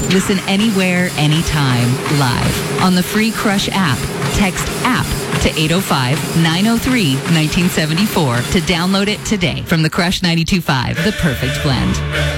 Listen anywhere, anytime, live on the free Crush app. Text APP to 805-903-1974 to download it today from the Crush 92.5, the perfect blend.